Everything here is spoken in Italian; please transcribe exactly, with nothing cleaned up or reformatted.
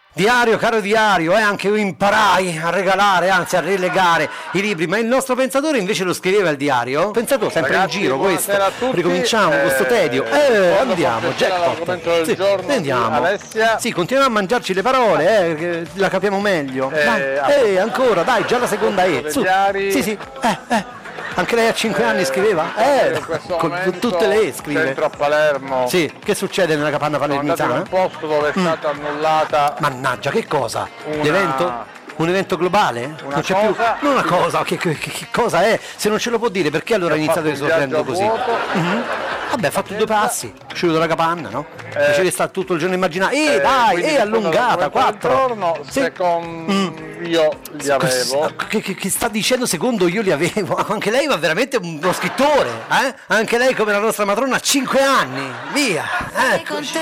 Diario, caro diario, eh, anche io imparai a regalare, anzi a relegare i libri, ma il nostro pensatore invece lo scriveva il diario. Pensatore sempre Ragazzi, in giro questo. buonasera a tutti. Ricominciamo eh, questo tedio. Eh, andiamo, jackpot. L'argomento del Sì, giorno andiamo. di Alessia. Sì, continuiamo a mangiarci le parole, eh, che la capiamo meglio. Eh, Dai, ah, eh, ancora, dai, già la seconda E. Su. diari. Sì, sì. Eh, eh. Anche lei a cinque anni scriveva? Eh, in questo con momento, tutte le E scrive. Centro a Palermo. Sì, che succede nella capanna Sono andato in palermitana? un posto dove è stata annullata Mannaggia, che cosa? Una- L'evento? Un evento globale? Una non c'è cosa- più. Non una cosa, che, che- che cosa è? Se non ce lo può dire, perché allora ha Ho iniziato fatto un esordiendo viaggio così? a vuoto. Mhm. Vabbè, ha fatto due passi, è uscito dalla capanna, no? Invece di stare tutto il giorno a immaginare, eh, Eh, dai, quindi eh, il allungata, quattro. giorno, Sì. secondo io li avevo. Che, che- che sta dicendo secondo io li avevo? Anche lei va veramente uno scrittore, eh? Anche lei come la nostra matrona ha cinque anni, via, eccoci.